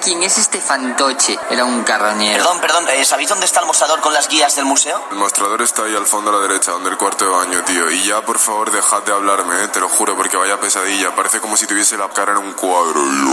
¿quién es este fantoche? Era un carroñero. Perdón, ¿sabéis dónde está el mostrador con las guías del museo? El mostrador está ahí al fondo a la derecha, donde el cuarto de baño, tío. Y ya, por favor, dejad de hablarme, te lo juro, porque vaya pesadilla. Parece como si tuviese la cara en un cuadro.